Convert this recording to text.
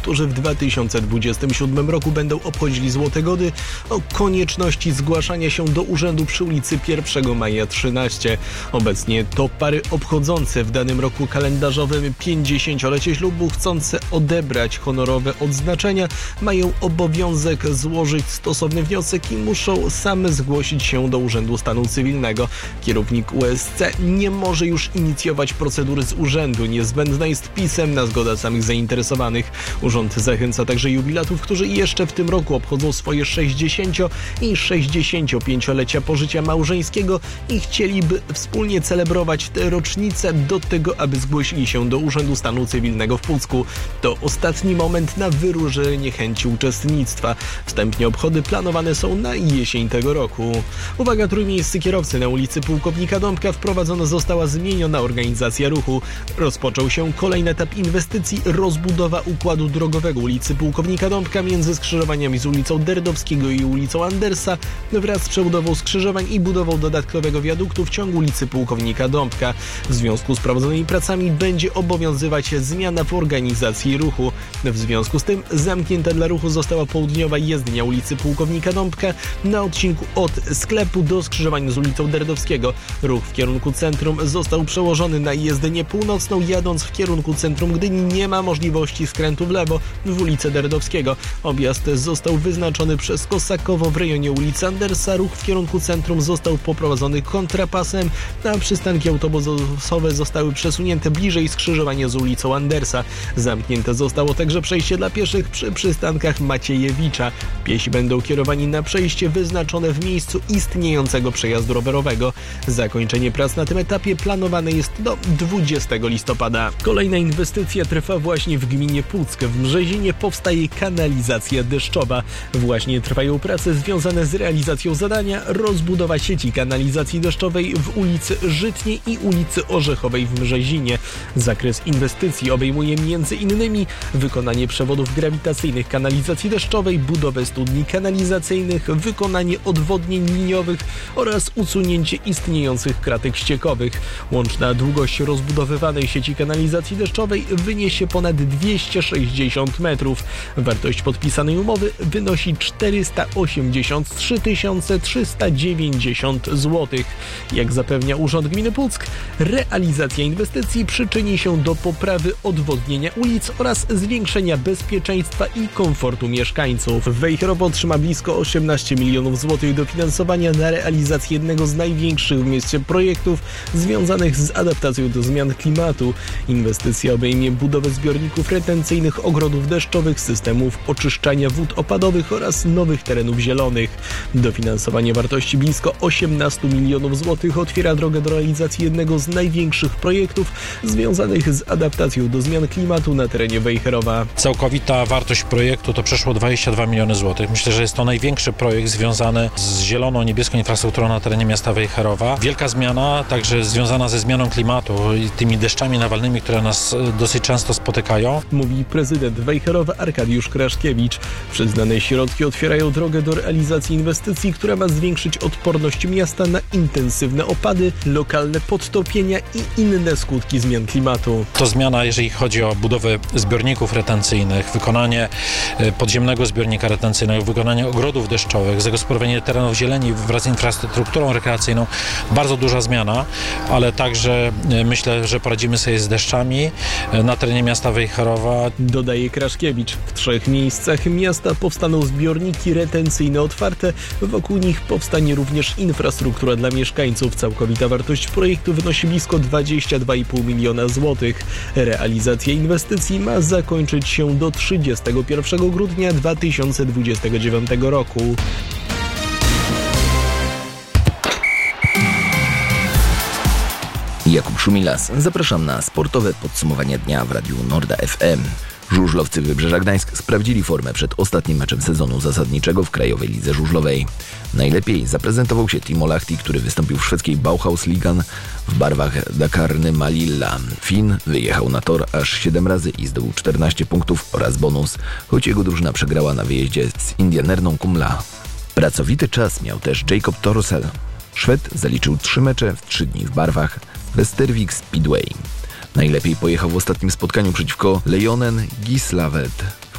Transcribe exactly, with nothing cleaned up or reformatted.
którzy w dwa tysiące dwudziestym siódmym roku będą obchodzili Złote Gody, o konieczności zgłaszania się do urzędu przy ulicy pierwszego maja trzynaście. Obecnie to pary obchodzące w danym roku kalendarzowym pięćdziesięciolecie ślubu, chcące odebrać honorowe odznaczenia, mają obowiązek złożyć stosowny wniosek i muszą same zgłosić się do Urzędu Stanu Cywilnego. Kierownik U S C nie może już inicjować procedury z urzędu. Niezbędna jest pisemna zgoda samych zainteresowanych. Urząd zachęca także jubilatów, którzy jeszcze w tym roku obchodzą swoje sześćdziesięcio- i sześćdziesięciopięciolecia pożycia małżeńskiego i chcieliby wspólnie celebrować tę rocznicę, do tego, aby zgłosili się do Urzędu Stanu Cywilnego w Pucku. To ostatni moment na wyrażenie chęci uczestnictwa. Wstępnie obchody planowane są na jesień tego roku. Uwaga, trójmiejscy kierowcy. Na ulicy Pułkownika Dąbka wprowadzona została zmieniona organizacja ruchu. Rozpoczął się kolejny etap inwestycji, rozbudowa układu drogowego ulicy Pułkownika Dąbka między skrzyżowaniami z ulicą Derdowskiego i ulicą Andersa wraz z przebudową skrzyżowań i budową dodatkowego wiaduktu w ciągu ulicy Pułkownika Dąbka. W związku z prowadzonymi pracami będzie obowiązywać zmiana w organizacji ruchu. W związku z tym zamknięta dla ruchu została południowa jezdnia ulicy Pułkownika Dąbka na odcinku od sklepu do skrzyżowania z ulicą Derdowskiego. Ruch w kierunku centrum został przełożony na jezdnię północną. Jadąc w kierunku centrum Gdyni nie ma możliwości skrętu w lewo w ulicę Derdowskiego. Objazd został wyznaczony przez Kosakowo w rejonie ulicy Andersa. Ruch w kierunku centrum został poprowadzony kontrapasem, a przystanki autobusowe zostały przesunięte bliżej skrzyżowania z ulicą Andersa. Zamknięte zostało także przejście dla pieszych przy przystankach Maciejewicza. Piesi będą kierowani na przejście wyznaczone w miejscu istniejącego przejazdu rowerowego. Zakończenie prac na tym etapie planowane jest do dwudziestego listopada. Kolejna inwestycja trwa właśnie w gminie Puck. W Mrzezinie powstaje kanalizacja deszczowa. Właśnie trwają prace związane z realizacją zadania rozbudowa sieci kanalizacji deszczowej w ulicy Żytniej i ulicy Orzechowej w Mrzezinie. Zakres inwestycji obejmuje między innymi wykonanie przewodów grawitacyjnych kanalizacji deszczowej, budowę studni kanalizacyjnych, wykonanie odwodnień liniowych oraz usunięcie istniejących kratek ściekowych. Łączna długość rozbudowywanej sieci kanalizacji deszczowej wyniesie ponad dwieście sześćdziesiąt metrów. Wartość podpisanej umowy wynosi czterysta osiemdziesiąt trzy tysiące trzysta dziewięćdziesiąt złotych. Jak zapewnia Urząd Gminy Puck, realizacja inwestycji przyczyni się do poprawy odwodnienia ulic oraz zwiększenia bezpieczeństwa i komfortu mieszkańców. Wejherowo otrzyma blisko osiemnaście milionów złotych dofinansowania na realizację jednego z największych w mieście projektów związanych z adaptacją do zmian klimatu. Inwestycja obejmie budowę zbiorników retencyjnych, ogrodów deszczowych, systemów oczyszczania wód opadowych oraz nowych terenów zielonych. Dofinansowanie wartości blisko osiemnaście milionów złotych otwiera drogę do realizacji jednego z największych projektów związanych z adaptacją do zmian klimatu na terenie Wejherowa. Całkowita wartość projektu to przeszło dwadzieścia dwa miliony złotych. Myślę, że jest to największy projekt związany z zieloną, niebieską infrastrukturą na terenie miasta Wejherowa. Wielka zmiana, także związana ze zmianą klimatu i tymi deszczami nawalnymi, które nas dosyć często spotykają. Mówi prezydent Wejherowa Arkadiusz Kraszkiewicz. Przyznane środki otwierają drogę do realizacji inwestycji, która ma zwiększyć odporność miasta na intensywne opady, lokalne podtopienia i inne skutki zmian klimatu. To zmiana, jeżeli chodzi o budowę zbiorników retencyjnych, wykonanie podziemnego zbiornika retencyjnego, wykonanie ogrodów deszczowych, zagospodarowanie terenów zieleni wraz z infrastrukturą rekreacyjną. Bardzo duża zmiana, ale także myślę, że poradzimy sobie z deszczami na terenie miasta Wejherowa. Dodaje Kraszkiewicz. W trzech miejscach miasta powstaną zbiorniki retencyjne otwarte. Wokół nich powstanie również infrastruktura dla mieszkańców. Całkowita wartość projektu wynosi blisko dwadzieścia dwa i pół miliona złotych. Realizacja inwestycji ma zakończyć się do trzydziestego pierwszego grudnia dwa tysiące dwudziestego dziewiątego roku. Jakub Szumilas. Zapraszam na sportowe podsumowanie dnia w Radiu Norda F M. Żużlowcy Wybrzeża Gdańsk sprawdzili formę przed ostatnim meczem sezonu zasadniczego w Krajowej Lidze Żużlowej. Najlepiej zaprezentował się Timo Lahti, który wystąpił w szwedzkiej Bauhaus-Ligan w barwach Dakarny Malilla. Fin wyjechał na tor aż siedem razy i zdobył czternaście punktów oraz bonus, choć jego drużyna przegrała na wyjeździe z Indianerną Kumla. Pracowity czas miał też Jacob Torsel. Szwed zaliczył trzy mecze w trzy dni w barwach Västervik Speedway. Najlepiej pojechał w ostatnim spotkaniu przeciwko Lejonen Gislaved.